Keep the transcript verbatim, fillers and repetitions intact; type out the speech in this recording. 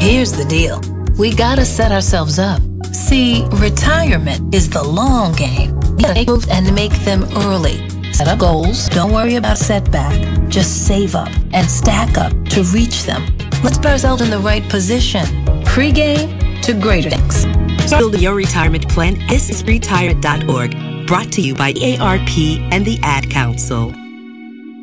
Here's the deal. We gotta set ourselves up. See, retirement is the long game. You gotta take moves and make them early. Set up goals. Don't worry about setback. Just save up and stack up to reach them. Let's put ourselves in the right position. Pre-game to greater things. Build your retirement plan. This is retire dot org. Brought to you by A A R P and the Ad Council.